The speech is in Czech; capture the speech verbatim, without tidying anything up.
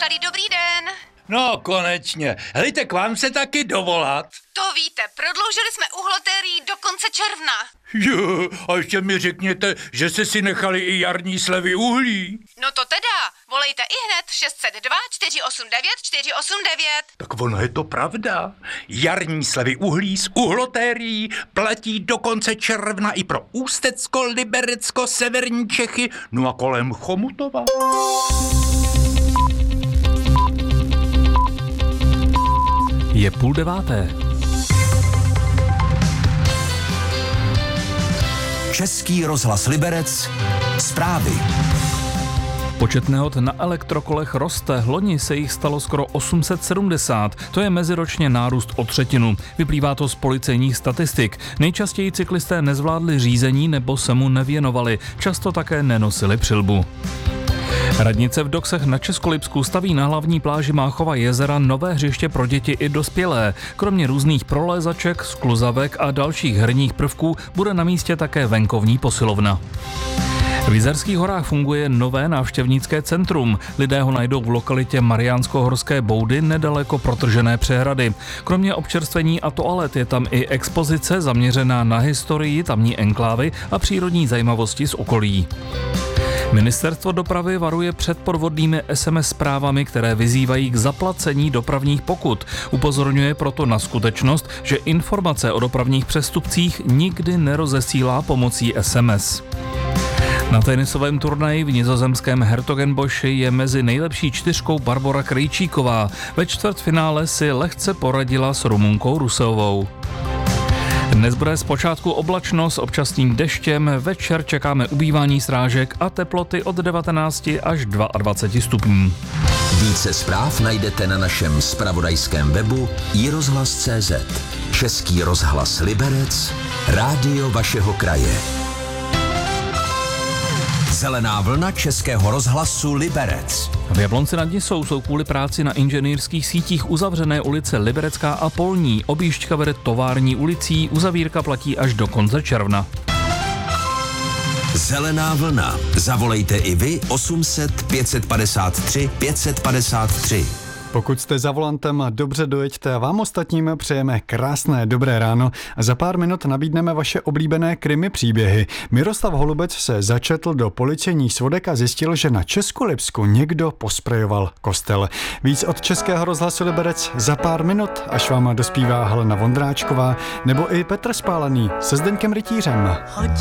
tady, dobrý den. No, konečně. Helejte, k vám se taky dovolat. To víte, prodloužili jsme uhlotérií do konce června. Jo, a ještě mi řekněte, že jste si nechali i jarní slevy uhlí. No to teda, volejte i hned šest set dva čtyři osm devět čtyři osm devět. Tak ono je to pravda. Jarní slevy uhlí z uhlotérií platí do konce června i pro Ústecko, Liberecko, severní Čechy, no a kolem Chomutova. Je půl deváté. Český rozhlas Liberec. Zprávy. Počet nehod na elektrokolech roste, loni se jich stalo skoro osm set sedmdesát, to je meziročně nárůst o třetinu. Vyplývá to z policejních statistik. Nejčastěji cyklisté nezvládli řízení nebo se mu nevěnovali, často také nenosili přilbu. Radnice v Doksech na Českolipsku staví na hlavní pláži Máchova jezera nové hřiště pro děti i dospělé. Kromě různých prolézaček, skluzavek a dalších herních prvků bude na místě také venkovní posilovna. V Jizerských horách funguje nové návštěvnické centrum. Lidé ho najdou v lokalitě Mariánsko-horské Boudy nedaleko protržené přehrady. Kromě občerstvení a toalet je tam i expozice zaměřená na historii tamní enklávy a přírodní zajímavosti z okolí. Ministerstvo dopravy varuje před podvodnými es em es zprávami, které vyzývají k zaplacení dopravních pokut. Upozorňuje proto na skutečnost, že informace o dopravních přestupcích nikdy nerozesílá pomocí es em es. Na tenisovém turnaji v nizozemském Hertogenboši je mezi nejlepší čtyřkou Barbora Krejčíková. Ve čtvrtfinále si lehce poradila s Rumunkou Rusovou. Dnes bude zpočátku oblačno s občasným deštěm, večer čekáme ubývání srážek a teploty od devatenáct až dvacet dva stupňů. Více zpráv najdete na našem zpravodajském webu i rozhlas tečka cé zet. Český rozhlas Liberec, rádio vašeho kraje. Zelená vlna Českého rozhlasu Liberec. V Jablonci nad Nisou jsou kvůli práci na inženýrských sítích uzavřené ulice Liberecká a Polní. Objížďka vede Tovární ulicí, uzavírka platí až do konce června. Zelená vlna. Zavolejte i vy osm set pět padesát tři pět padesát tři. Pokud jste za volantem, dobře dojeďte a vám ostatním přejeme krásné dobré ráno a za pár minut nabídneme vaše oblíbené krimi příběhy. Miroslav Holubec se začetl do policejních svodek a zjistil, že na Českolipsku někdo posprejoval kostel. Víc od Českého rozhlasu Liberec za pár minut, až vám dospívá Helena Vondráčková nebo i Petr Spálený se Zdeňkem Rytířem.